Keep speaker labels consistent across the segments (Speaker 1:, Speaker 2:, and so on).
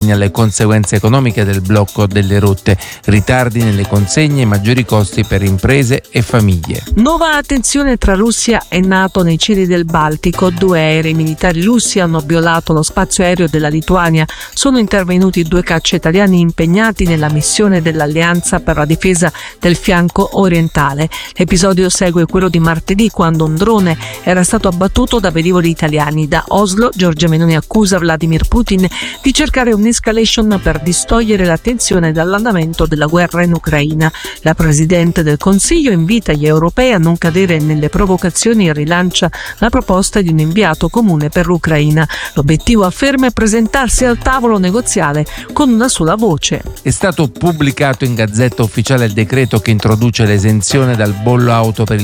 Speaker 1: sottolinea le conseguenze economiche del blocco delle rotte, ritardi nelle consegne e maggiori costi per imprese e famiglie.
Speaker 2: Nuova attenzione tra Russia e NATO nei cieli del Baltico. 2 aerei militari russi hanno violato lo spazio aereo della Lituania. Sono intervenuti 2 caccia italiani impegnati nella missione dell'Alleanza per la difesa del fianco orientale. L'episodio segue quello di martedì, quando un drone era stato abbattuto da velivoli italiani. Da Oslo, Giorgia Meloni accusa Vladimir Putin di cercare un'escalation per distogliere l'attenzione dall'andamento della guerra in Ucraina. La Presidente del Consiglio invita gli europei a non cadere nelle provocazioni e rilancia la proposta di un inviato comune per l'Ucraina. L'obiettivo, afferma, è presentarsi al tavolo negoziale con una sola voce.
Speaker 1: È stato pubblicato in Gazzetta Ufficiale il decreto che introduce l'esenzione dal bollo auto per il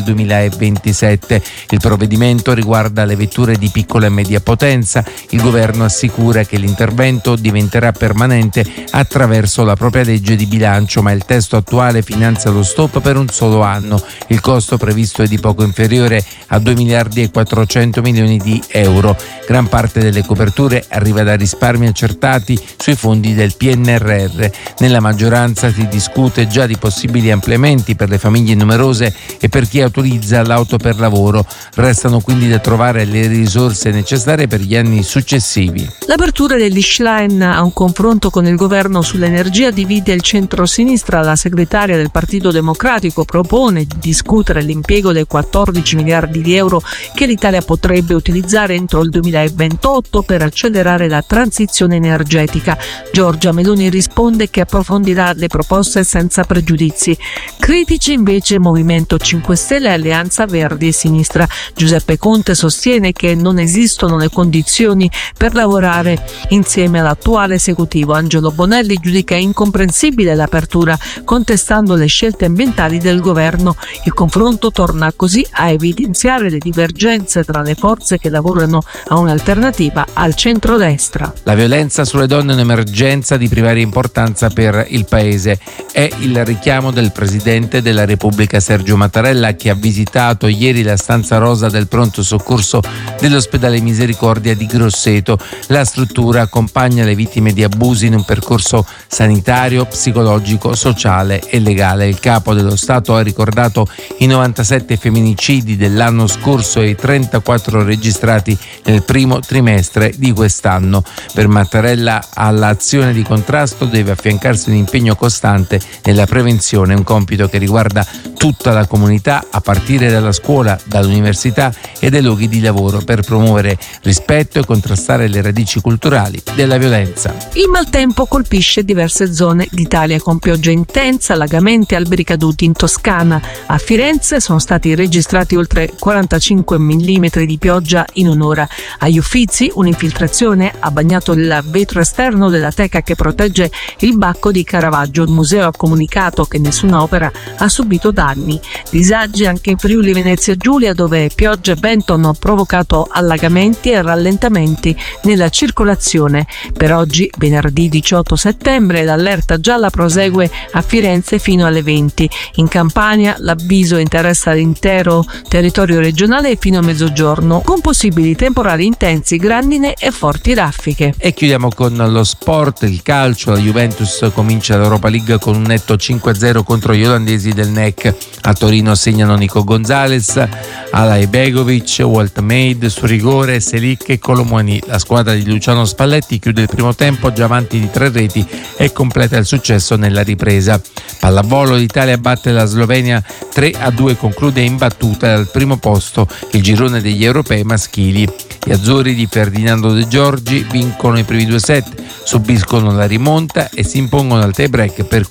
Speaker 1: 2027. Il provvedimento riguarda le vetture di piccola e media potenza. Il governo assicura che l'intervento diventerà permanente attraverso la propria legge di bilancio, ma il testo attuale finanzia lo stop per un solo anno. Il costo previsto è di poco inferiore a 2 miliardi e 400 milioni di euro. Gran parte delle coperture arriva da risparmi accertati sui fondi del PNRR. Nella maggioranza si discute già di possibili ampliamenti per le famiglie numerose e per chi autorizza l'auto per lavoro. Restano quindi da trovare le risorse necessarie per gli anni successivi.
Speaker 2: L'apertura dell'Ischlein a un confronto con il governo sull'energia divide il centro-sinistra. La segretaria del Partito Democratico propone di discutere l'impiego dei 14 miliardi di euro che l'Italia potrebbe utilizzare entro il 2028 per accelerare la transizione energetica. Giorgia Meloni risponde che approfondirà le proposte senza pregiudizi. Critici invece Movimento 5 Stelle e Alleanza Verdi e Sinistra. Giuseppe Conte sostiene che non esistono le condizioni per lavorare insieme all'attuale esecutivo. Angelo Bonelli giudica incomprensibile l'apertura, contestando le scelte ambientali del governo. Il confronto torna così a evidenziare le divergenze tra le forze che lavorano a un'alternativa al centrodestra.
Speaker 1: La violenza sulle donne è un'emergenza di primaria importanza per il Paese. È il richiamo del Presidente della Repubblica Sergio Mattarella, che ha visitato ieri la stanza rosa del pronto soccorso dell'ospedale Misericordia di Grosseto. La struttura accompagna le vittime di abusi in un percorso sanitario, psicologico, sociale e legale. Il capo dello Stato ha ricordato i 97 femminicidi dell'anno scorso e i 34 registrati nel primo trimestre di quest'anno. Per Mattarella, all'azione di contrasto deve affiancarsi un impegno costante nella prevenzione, un compito che riguarda tutta la comunità, a partire dalla scuola, dall'università e dai luoghi di lavoro, per promuovere rispetto e contrastare le radici culturali della violenza.
Speaker 2: Il maltempo colpisce diverse zone d'Italia con pioggia intensa, allagamenti e alberi caduti in Toscana. A Firenze sono stati registrati oltre 45 mm di pioggia in un'ora. Agli Uffizi un'infiltrazione ha bagnato il vetro esterno della teca che protegge il Bacco di Caravaggio. Il museo ha comunicato che nessuna opera ha subito danni. Disagi anche in Friuli Venezia Giulia, dove pioggia e vento hanno provocato allagamenti e rallentamenti nella circolazione. Per oggi, venerdì 18 settembre, l'allerta gialla prosegue a Firenze fino alle 20. In Campania l'avviso interessa l'intero territorio regionale fino a mezzogiorno, con possibili temporali intensi, grandine e forti raffiche.
Speaker 1: E chiudiamo con lo sport, il calcio. La Juventus comincia l'Europa League con un netto 5-0 contro gli olandesi del NEC. A Torino segnano Nico Gonzalez, Alay Begovic, Walt Maid su rigore, Selic e Colomouani. La squadra di Luciano Spalletti chiude il primo tempo già avanti di 3 reti e completa il successo nella ripresa. Pallavolo, l'Italia batte la Slovenia 3-2, conclude imbattuta al primo posto il girone degli europei maschili. Gli azzurri di Ferdinando De Giorgi vincono i primi 2 set, subiscono la rimonta e si impongono al tie break per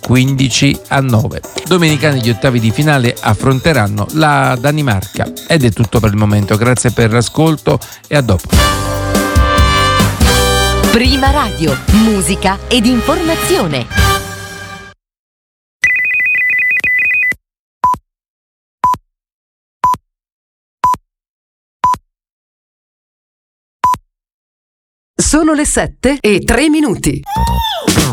Speaker 1: 15-9. Domenica negli ottavi di finale affronteranno la Danimarca. Ed è tutto per il momento, grazie per l'ascolto e a dopo.
Speaker 3: Prima Radio, musica ed informazione.
Speaker 4: Sono le 7:03.